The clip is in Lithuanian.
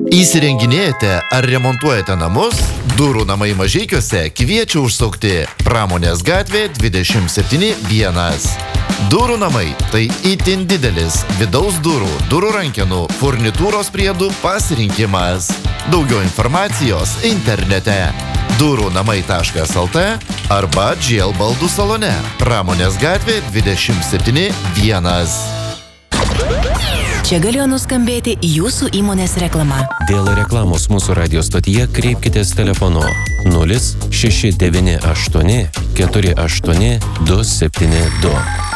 Įsirenginėjate ar remontuojate namus? Durų namai Mažeikiuose kviečia užsukti Pramonės gatvė 27-1. Durų namai – tai itin didelis vidaus durų, durų rankenų, furnitūros priedų pasirinkimas. Daugiau informacijos internete durunamai.lt arba GL baldų salone Pramonės gatvė 27-1. Čia galėjo nuskambėti jūsų įmonės reklama. Dėl reklamos mūsų radio stotyje kreipkitės telefonu 0698 48 272.